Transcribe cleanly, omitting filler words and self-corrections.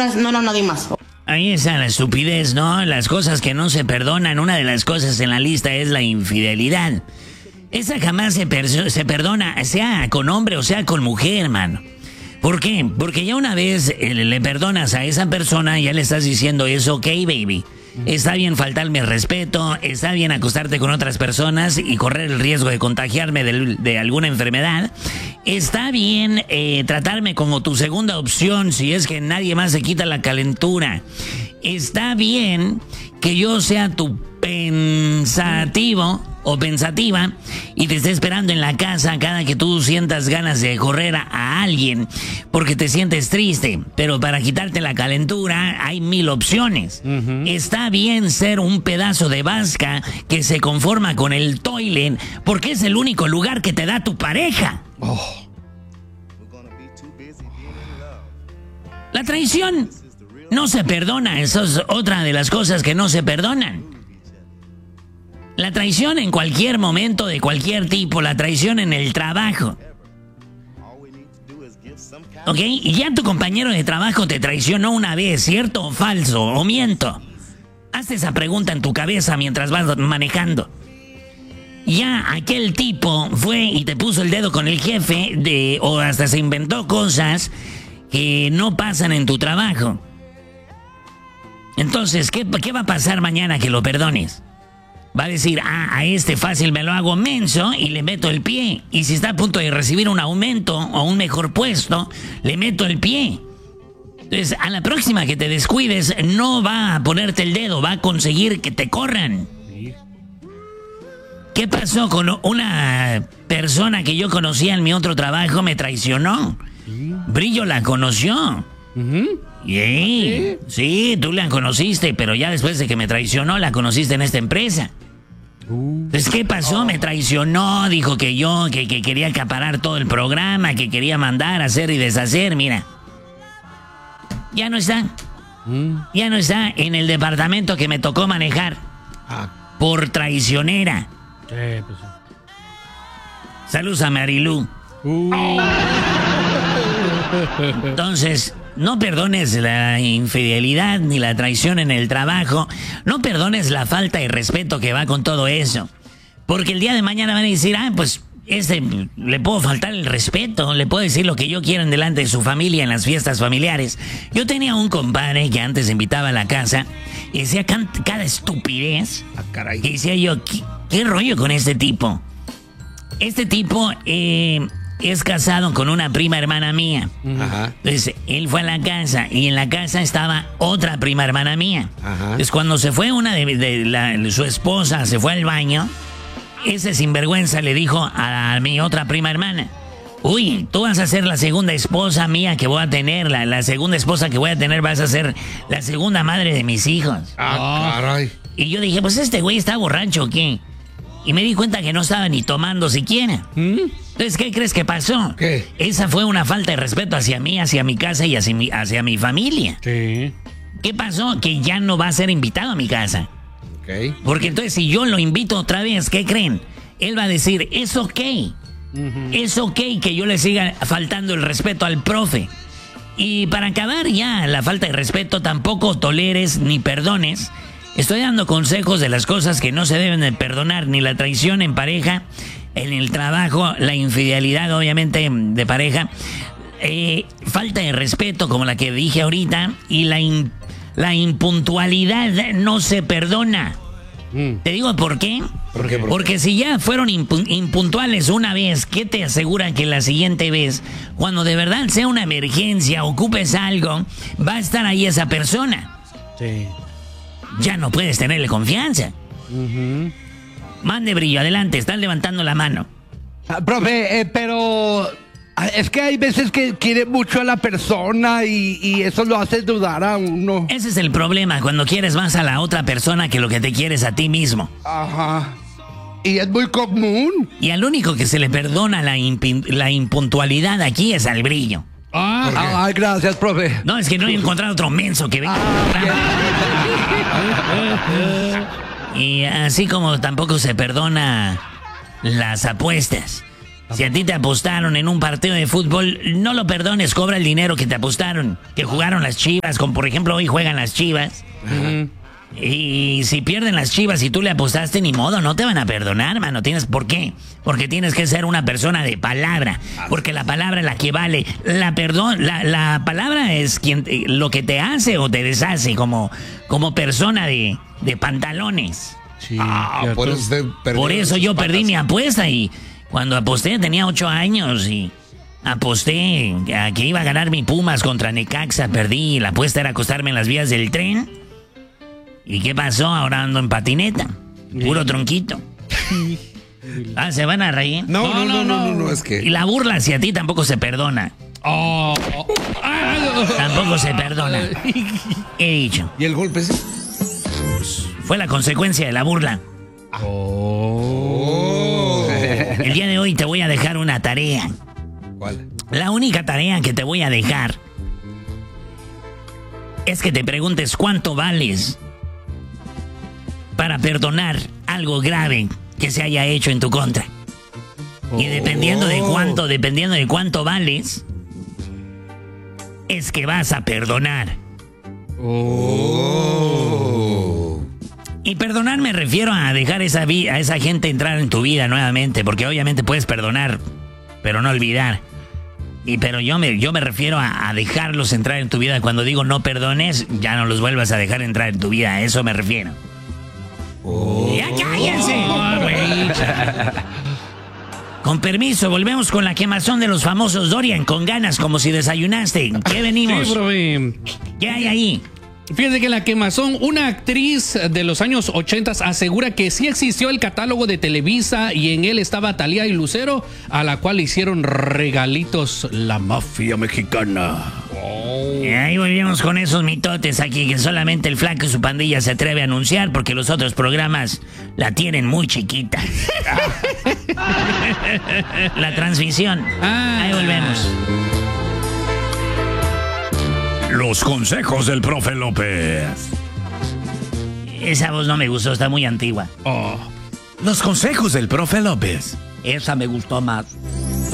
no nadie más. Ahí está la estupidez, ¿no? Las cosas que no se perdonan. Una de las cosas en la lista es la infidelidad. Esa jamás se perdona, sea con hombre o sea con mujer, mano. ¿Por qué? Porque ya una vez le perdonas a esa persona, ya le estás diciendo, es ok, baby. Está bien faltarme el respeto, está bien acostarte con otras personas y correr el riesgo de contagiarme de alguna enfermedad. Está bien tratarme como tu segunda opción si es que nadie más se quita la calentura. Está bien que yo sea tu pensativo o pensativa y te esté esperando en la casa cada que tú sientas ganas de correr a alguien porque te sientes triste, pero para quitarte la calentura hay 1000 opciones. Está bien ser un pedazo de vasca que se conforma con el toilet porque es el único lugar que te da tu pareja. La traición no se perdona, eso es otra de las cosas que no se perdonan. La traición en cualquier momento, de cualquier tipo, la traición en el trabajo. ¿Ok? Y ya tu compañero de trabajo te traicionó una vez, ¿cierto o falso? ¿O miento? Hazte esa pregunta en tu cabeza mientras vas manejando. Ya aquel tipo fue y te puso el dedo con el jefe o hasta se inventó cosas que no pasan en tu trabajo. Entonces, ¿qué va a pasar mañana que lo perdones? Va a decir, a este fácil me lo hago menso y le meto el pie. Y si está a punto de recibir un aumento o un mejor puesto, le meto el pie. Entonces, a la próxima que te descuides, no va a ponerte el dedo, va a conseguir que te corran. ¿Qué pasó con una persona que yo conocía en mi otro trabajo? Me traicionó. Brillo la conoció. Sí, tú la conociste, pero ya después de que me traicionó, la conociste en esta empresa. Entonces, ¿qué pasó? Me traicionó, dijo que quería acaparar todo el programa, que quería mandar, hacer y deshacer, mira. Ya no está. Ya no está en el departamento que me tocó manejar. Por traicionera. Pues. Saludos a Marilú. Entonces, no perdones la infidelidad ni la traición en el trabajo. No perdones la falta de respeto que va con todo eso. Porque el día de mañana van a decir, pues le puedo faltar el respeto, le puedo decir lo que yo quiero en delante de su familia en las fiestas familiares. Yo tenía un compadre que antes invitaba a la casa y decía cada estupidez. Caray. Y decía yo, ¿qué rollo con este tipo? Este tipo es casado con una prima hermana mía. Ajá. Entonces, él fue a la casa y en la casa estaba otra prima hermana mía. Ajá. Entonces, cuando se fue una su esposa, se fue al baño, ese sinvergüenza le dijo a mi otra prima hermana, uy, tú vas a ser la segunda esposa mía que voy a tener, la segunda esposa que voy a tener, vas a ser la segunda madre de mis hijos. Caray. Y yo dije, pues este güey está borracho, ¿o qué? Y me di cuenta que no estaba ni tomando siquiera. Entonces, ¿qué crees que pasó? ¿Qué? Esa fue una falta de respeto hacia mí, hacia mi casa y hacia mi familia. Sí. ¿Qué pasó? Que ya no va a ser invitado a mi casa. Ok. Porque entonces si yo lo invito otra vez, ¿qué creen? Él va a decir, es ok. Es ok que yo le siga faltando el respeto al profe. Y para acabar ya la falta de respeto, tampoco toleres ni perdones. Estoy dando consejos de las cosas que no se deben de perdonar, ni la traición en pareja, en el trabajo, la infidelidad obviamente de pareja, falta de respeto como la que dije ahorita, y la impuntualidad no se perdona. Te digo por qué. ¿Por qué? Porque si ya fueron impuntuales una vez, ¿qué te asegura que la siguiente vez, cuando de verdad sea una emergencia, ocupes algo, va a estar ahí esa persona? Sí. Ya no puedes tenerle confianza. Mande, Brillo, adelante, estás levantando la mano. Profe, pero es que hay veces que quiere mucho a la persona y eso lo hace dudar a uno. Ese es el problema, cuando quieres más a la otra persona que lo que te quieres a ti mismo. Ajá. Y es muy común. Y al único que se le perdona la impuntualidad aquí es al Brillo. Ay, gracias, profe. No, es que no he encontrado otro menso que venga. Y así como tampoco se perdona las apuestas. Si a ti te apostaron en un partido de fútbol, no lo perdones, cobra el dinero que te apostaron, que jugaron las Chivas, como por ejemplo hoy juegan las Chivas. Y si pierden las Chivas y tú le apostaste, ni modo, no te van a perdonar, mano. ¿Por qué? Porque tienes que ser una persona de palabra, porque la palabra es la que vale. La palabra es lo que te hace o te deshace como persona de pantalones. Sí, Por eso yo perdí mi apuesta y cuando aposté tenía 8 años y aposté a que iba a ganar mi Pumas contra Necaxa, perdí. La apuesta era acostarme en las vías del tren. ¿Y qué pasó? Ahora ando en patineta, puro tronquito. ¿Se van a reír? No, es que... Y la burla hacia ti tampoco se perdona. Tampoco se perdona. He dicho. ¿Y el golpe sí? Fue la consecuencia de la burla. El día de hoy te voy a dejar una tarea. ¿Cuál? La única tarea que te voy a dejar es que te preguntes cuánto vales para perdonar algo grave que se haya hecho en tu contra. Y dependiendo de cuánto vales, es que vas a perdonar. Y perdonar me refiero a dejar a esa gente entrar en tu vida nuevamente, porque obviamente puedes perdonar, pero no olvidar. Pero yo me refiero a dejarlos entrar en tu vida. Cuando digo no perdones, ya no los vuelvas a dejar entrar en tu vida. A eso me refiero. ¡Ya cállense! Con permiso, volvemos con la quemazón de los famosos Dorian, con ganas como si desayunaste. ¿Qué venimos? Sí, profe. ¿Qué hay ahí? Fíjate que la quemazón, una actriz de los años 80 asegura que sí existió el catálogo de Televisa y en él estaba Thalía y Lucero, a la cual le hicieron regalitos la mafia mexicana. Y ahí volvemos con esos mitotes aquí que solamente el Flaco y su pandilla se atreve a anunciar porque los otros programas la tienen muy chiquita. La transmisión. Ahí volvemos. Los consejos del profe López. Esa voz no me gustó, está muy antigua. Los consejos del profe López. Esa me gustó más.